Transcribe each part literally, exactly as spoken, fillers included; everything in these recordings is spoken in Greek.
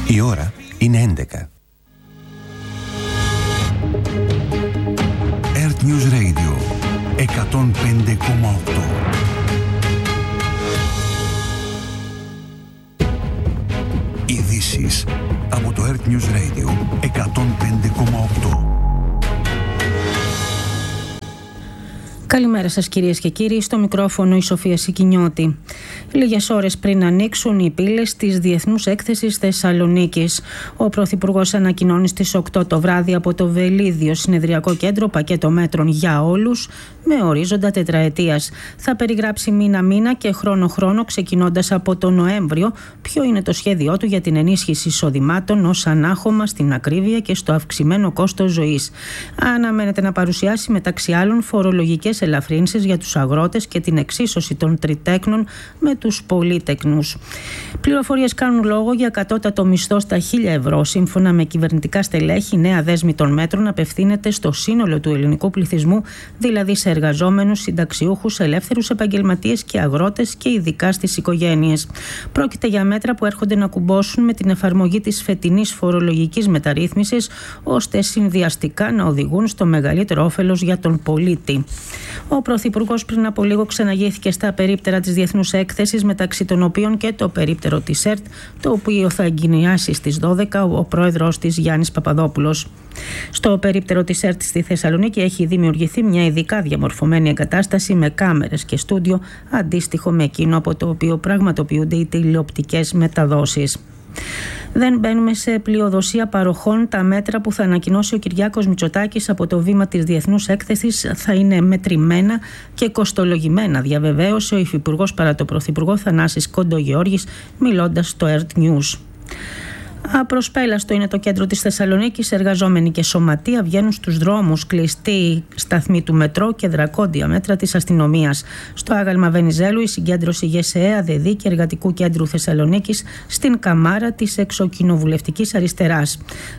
Η ώρα είναι έντεκα. Earth News Radio εκατόν πέντε κόμμα οκτώ. Ειδήσεις από το Earth News Radio εκατόν πέντε κόμμα οκτώ. Καλημέρα σας κυρίες και κύριοι, στο μικρόφωνο η Σοφία Σικινιώτη. Λίγες ώρες πριν ανοίξουν οι πύλες της Διεθνούς Έκθεσης Θεσσαλονίκης, ο Πρωθυπουργός ανακοινώνει στις οκτώ το βράδυ από το Βελίδιο Συνεδριακό Κέντρο πακέτο μέτρων για όλους με ορίζοντα τετραετίας. Θα περιγράψει μήνα-μήνα και χρόνο-χρόνο, ξεκινώντας από το Νοέμβριο, ποιο είναι το σχέδιό του για την ενίσχυση εισοδημάτων ως ανάχωμα στην ακρίβεια και στο αυξημένο κόστος ζωής. Αναμένεται να παρουσιάσει μεταξύ άλλων φορολογικές ελαφρύνσεις για τους αγρότες και την εξίσωση των τριτέκνων με τους πολύτεκνους. Πληροφορίες κάνουν λόγο για κατώτατο μισθό στα χίλια ευρώ. Σύμφωνα με κυβερνητικά στελέχη, η νέα δέσμη των μέτρων απευθύνεται στο σύνολο του ελληνικού πληθυσμού, δηλαδή σε εργαζόμενους, συνταξιούχους, ελεύθερους επαγγελματίες και αγρότες και ειδικά στις οικογένειες. Πρόκειται για μέτρα που έρχονται να κουμπώσουν με την εφαρμογή της φετινής φορολογικής μεταρρύθμισης, ώστε συνδυαστικά να οδηγούν στο μεγαλύτερο όφελος για τον πολίτη. Ο Πρωθυπουργός πριν από λίγο ξαναγήθηκε στα περίπτερα της Διεθνούς Έκθεσης, μεταξύ των οποίων και το περίπτερο της ΕΡΤ, το οποίο θα εγκαινιάσει στις δώδεκα ο πρόεδρος της Γιάννης Παπαδόπουλος. Στο περίπτερο της ΕΡΤ στη Θεσσαλονίκη έχει δημιουργηθεί μια ειδικά διαμορφωμένη εγκατάσταση με κάμερες και στούντιο, αντίστοιχο με εκείνο από το οποίο πραγματοποιούνται οι τηλεοπτικές μεταδόσεις. Δεν μπαίνουμε σε πλειοδοσία παροχών. Τα μέτρα που θα ανακοινώσει ο Κυριάκος Μητσοτάκης από το βήμα της Διεθνούς Έκθεσης θα είναι μετρημένα και κοστολογημένα, διαβεβαίωσε ο Υφυπουργός παρά το Πρωθυπουργό Θανάσης Κοντογεώργης, μιλώντας στο Earth News. Απροσπέλαστο είναι το κέντρο της Θεσσαλονίκης. Εργαζόμενοι και σωματεία βγαίνουν στους δρόμους, κλειστοί σταθμοί του μετρό και δρακόντια μέτρα της αστυνομίας. Στο άγαλμα Βενιζέλου η συγκέντρωση ΓΕΣΕΑ, ΔΕΔΗ και Εργατικού Κέντρου Θεσσαλονίκης στην Καμάρα της εξοκοινοβουλευτικής αριστεράς.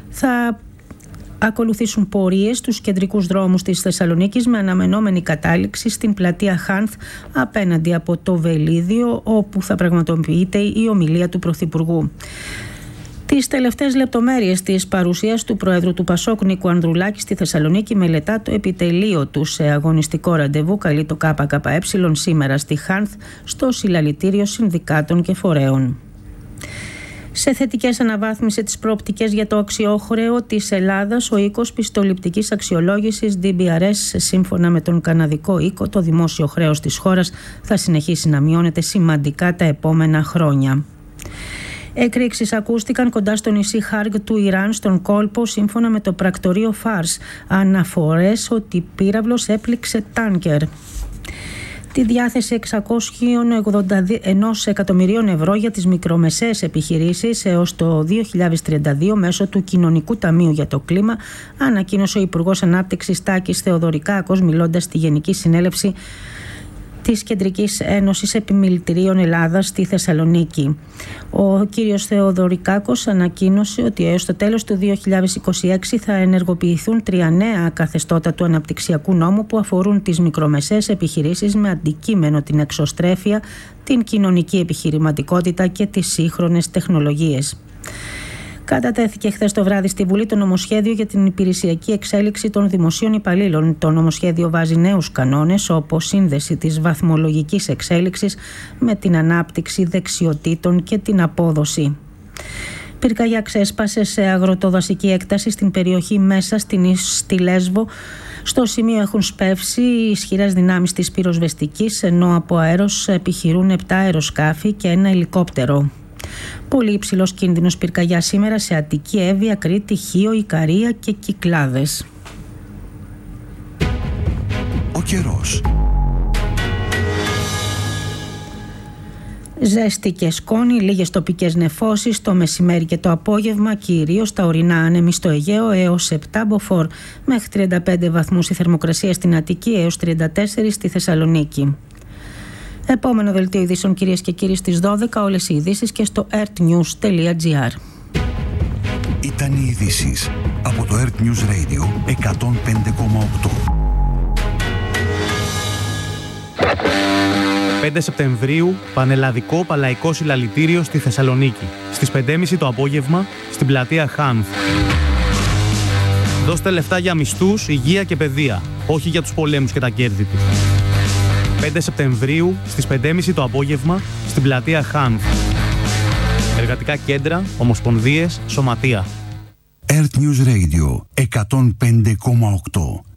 Θα ακολουθήσουν πορείες στους κεντρικούς δρόμους της Θεσσαλονίκης με αναμενόμενη κατάληξη στην πλατεία Χάνθ απέναντι από το Βελίδιο, όπου θα πραγματοποιείται η ομιλία του Πρωθυπουργού. Τις τελευταίες λεπτομέρειες της παρουσίας του Προέδρου του Πασόκ Νίκου Ανδρουλάκη στη Θεσσαλονίκη μελετά το επιτελείο του σε αγωνιστικό ραντεβού. Καλεί το ΚΚΕ σήμερα στη Χάνθ, στο Συλλαλητήριο Συνδικάτων και Φορέων. Σε θετικές αναβάθμισε τις προοπτικές για το αξιόχρεο της Ελλάδας ο οίκος πιστοληπτικής αξιολόγησης ντι μπι αρ ες. Σύμφωνα με τον καναδικό οίκο, το δημόσιο χρέος της χώρας θα συνεχίσει να μειώνεται σημαντικά τα επόμενα χρόνια. Εκρήξεις ακούστηκαν κοντά στο νησί Χάργ του Ιράν, στον κόλπο, σύμφωνα με το πρακτορείο Φάρς. Αναφορές ότι πύραυλος έπληξε τάνκερ. Τη διάθεση εξακόσια ογδόντα ένα εκατομμυρίων ευρώ για τις μικρομεσαίες επιχειρήσεις έως το δύο χιλιάδες τριάντα δύο μέσω του Κοινωνικού Ταμείου για το Κλίμα, ανακοίνωσε ο Υπουργός Ανάπτυξης Τάκης Θεοδωρικάκος, μιλώντας στη Γενική Συνέλευση της Κεντρικής Ένωσης Επιμελητηρίων Ελλάδας στη Θεσσαλονίκη. Ο κύριος Θεοδωρικάκος ανακοίνωσε ότι έως το τέλος του δύο χιλιάδες είκοσι έξι θα ενεργοποιηθούν τρία νέα καθεστώτα του αναπτυξιακού νόμου που αφορούν τις μικρομεσαίες επιχειρήσεις με αντικείμενο την εξωστρέφεια, την κοινωνική επιχειρηματικότητα και τις σύγχρονες τεχνολογίες. Κατατέθηκε χθες το βράδυ στη Βουλή το νομοσχέδιο για την υπηρεσιακή εξέλιξη των δημοσίων υπαλλήλων. Το νομοσχέδιο βάζει νέους κανόνες, όπως σύνδεση της βαθμολογικής εξέλιξης με την ανάπτυξη δεξιοτήτων και την απόδοση. Πυρκαγιά ξέσπασε σε αγροτοδασική έκταση στην περιοχή μέσα στην, στη Λέσβο. Στο σημείο έχουν σπεύσει οι ισχυρές δυνάμεις της πυροσβεστικής, ενώ από αέρος επιχειρούν επτά αεροσκάφη και ένα ελικόπτερο. Πολύ υψηλός κίνδυνος πυρκαγιά σήμερα σε Αττική, Εύβοια, Κρήτη, Χίο, Ικαρία και Κυκλάδες. Ο καιρός. Ζέστη και σκόνη, λίγες τοπικές νεφώσεις το μεσημέρι και το απόγευμα, κυρίως τα ορεινά άνεμοι στο Αιγαίο έως επτά μποφόρ, μέχρι τριάντα πέντε βαθμούς η θερμοκρασία στην Αττική έως τριάντα τέσσερα στη Θεσσαλονίκη. Επόμενο δελτίο ειδήσεων, κυρίες και κύριοι, στις δώδεκα. Όλες οι ειδήσεις και στο earthnews τελεία gr. Ήταν οι ειδήσεις από το Earth News Radio εκατόν πέντε κόμμα οκτώ. πέντε Σεπτεμβρίου, πανελλαδικό παλαϊκό συλλαλητήριο στη Θεσσαλονίκη. Στις πέντε και μισή το απόγευμα, στην πλατεία Χάνθ. Δώστε λεφτά για μισθούς, υγεία και παιδεία, όχι για τους πολέμους και τα κέρδη τους. πέντε Σεπτεμβρίου, στις πέντε και μισή το απόγευμα, στην πλατεία Χάνθ. Εργατικά κέντρα, ομοσπονδίες, σωματεία. Earth News Radio εκατόν πέντε κόμμα οκτώ.